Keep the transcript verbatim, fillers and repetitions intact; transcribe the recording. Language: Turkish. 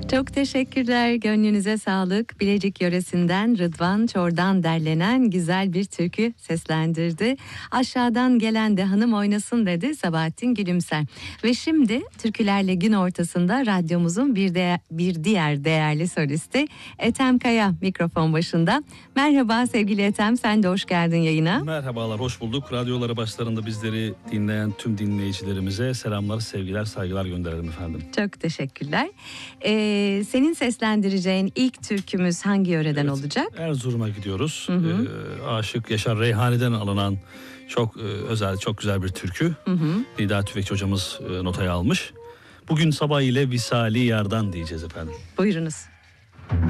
Çok teşekkürler. Gönlünüze sağlık. Bilecik yöresinden Rıdvan Çor'dan derlenen güzel bir türkü seslendirdi. Aşağıdan gelen de hanım oynasın dedi Sabahattin Gülümser. Ve şimdi türkülerle gün ortasında radyomuzun bir, de, bir diğer değerli solisti Ethem Kaya mikrofon başında. Merhaba sevgili Ethem, sen de hoş geldin yayına. Merhabalar, hoş bulduk. Radyoları başlarında bizleri dinleyen tüm dinleyicilerimize selamlar, sevgiler, saygılar gönderelim efendim. Çok teşekkürler. Ee, senin seslendireceğin ilk türkümüz hangi yöreden evet, olacak? Erzurum'a gidiyoruz. Hı hı. Ee, Aşık Yaşar Reyhani'den alınan çok e, özel, çok güzel bir türkü. Hı hı. Nida Tüfekçi hocamız e, notaya almış. Bugün sabah ile Visali Yardan diyeceğiz efendim. Buyurunuz.